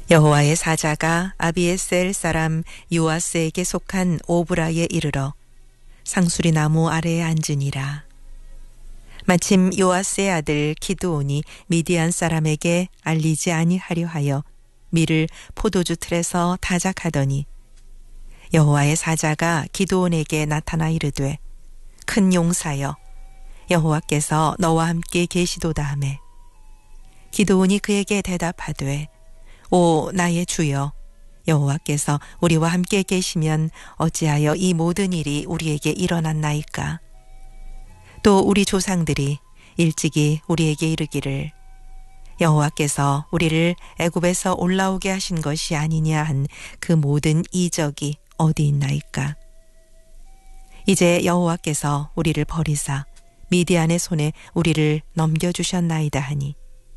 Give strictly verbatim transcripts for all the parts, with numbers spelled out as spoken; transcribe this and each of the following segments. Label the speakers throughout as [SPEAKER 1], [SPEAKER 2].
[SPEAKER 1] 여호와의 사자가 아비에셀 사람 요아스에게 속한 오브라에 이르러 상수리 나무 아래에 앉으니라. 마침 요아스의 아들 기드온이 미디안 사람에게 알리지 아니하려 하여 밀을 포도주 틀에서 타작하더니 여호와의 사자가 기드온에게 나타나 이르되 큰 용사여 여호와께서 너와 함께 계시도다 하매 기드온이 그에게 대답하되 오 나의 주여 여호와께서 우리와 함께 계시면 어찌하여 이 모든 일이 우리에게 일어났나이까. 또 우리 조상들이 일찍이 우리에게 이르기를 여호와께서 우리를 애굽에서 올라오게 하신 것이 아니냐 한 그 모든 이적이 어디 있나이까. 이제 여호와께서 우리를 버리사 미디안의 손에 우리를 넘겨주셨나이다 하니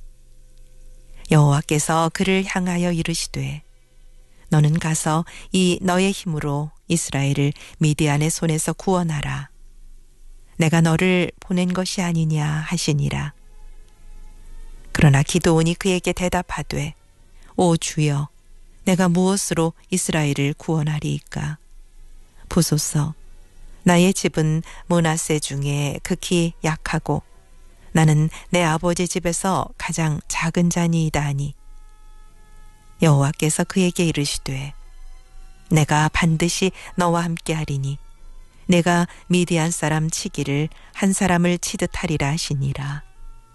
[SPEAKER 1] 여호와께서 그를 향하여 이르시되 너는 가서 이 너의 힘으로 이스라엘을 미디안의 손에서 구원하라. 내가 너를 보낸 것이 아니냐 하시니라. 그러나 기드온이 그에게 대답하되 오 주여 내가 무엇으로 이스라엘을 구원하리이까. 보소서 나의 집은 므낫세 중에 극히 약하고 나는 내 아버지 집에서 가장 작은 자니이다 하니 여호와께서 그에게 이르시되 내가 반드시 너와 함께 하리니 내가 미디안 사람 치기를 한 사람을 치듯 하리라 하시니라.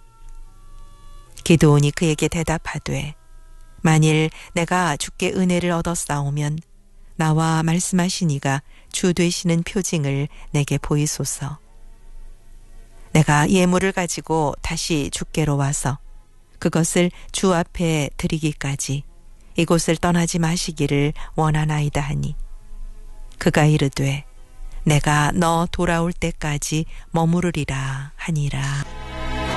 [SPEAKER 1] 기드온이 그에게 대답하되 만일 내가 주께 은혜를 얻었사오면 나와 말씀하시니가 주 되시는 표징을 내게 보이소서. 내가 예물을 가지고 다시 주께로 와서 그것을 주 앞에 드리기까지 이곳을 떠나지 마시기를 원하나이다 하니 그가 이르되 내가 너 돌아올 때까지 머무르리라 하니라.